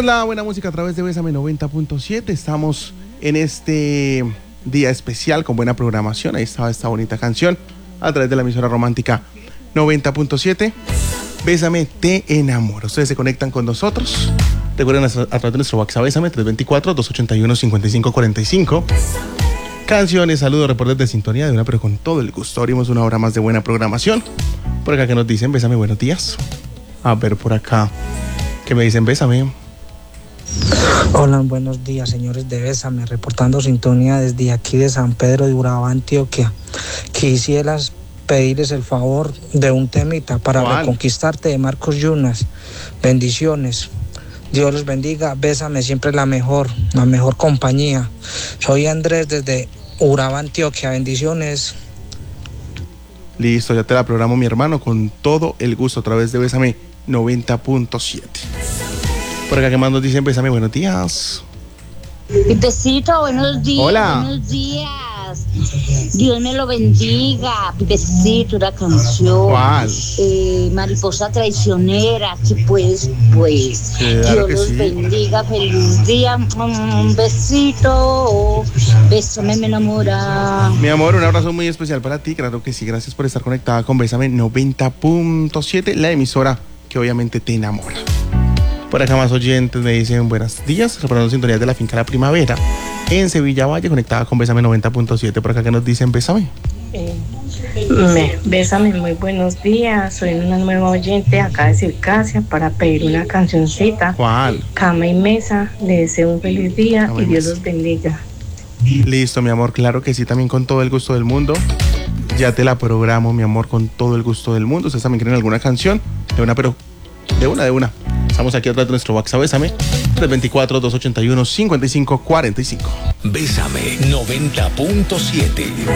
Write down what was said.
es la buena música a través de Bésame 90.7. Estamos en este día especial con buena programación. Ahí estaba esta bonita canción a través de la emisora romántica 90.7. Bésame, te enamoro. Ustedes se conectan con nosotros. Recuerden a través de nuestro WhatsApp Bésame 324-281-5545. Canciones, saludos, reportes de sintonía de una, pero con todo el gusto. Abrimos una hora más de buena programación. Por acá que nos dicen, Bésame, buenos días. A ver por acá, que me dicen, Bésame. Hola, buenos días, señores de Bésame, reportando sintonía desde aquí de San Pedro de Urabá, Antioquia. Quisieras pedirles el favor de un temita para Reconquistarte de Marcos Yunas. Bendiciones. Dios los bendiga. Bésame, siempre la mejor compañía. Soy Andrés desde Urabá, Antioquia. Bendiciones. Listo, ya te la programo, mi hermano, con todo el gusto a través de Bésame 90.7. Por acá que más nos dicen, Bésame, buenos días. Pipecito, buenos días. Hola. Buenos días. Dios me lo bendiga. Pipecito, una canción. ¿Cuál? Mariposa traicionera. Que pues. Claro Dios que los sí. bendiga. Feliz día. Un besito. Bésame, me enamora. Mi amor, un abrazo muy especial para ti. Claro que sí, gracias por estar conectada con Bésame 90.7, la emisora que obviamente te enamora. Por acá más oyentes me dicen buenos días, reportando sintonías de la finca La Primavera en Sevilla Valle, conectada con Bésame 90.7. Por acá que nos dicen, Bésame. Bésame, muy buenos días. Soy una nueva oyente acá de Circasia para pedir una cancioncita. ¿Cuál? Cama y Mesa. Les deseo un feliz día y Dios los bendiga. Listo, mi amor, claro que sí, también con todo el gusto del mundo. Ya te la programo, mi amor, con todo el gusto del mundo. ¿Ustedes también quieren alguna canción? De una, pero de una. Estamos aquí atrás de nuestro WhatsApp Bésame 324-281-5545. Bésame 90.7.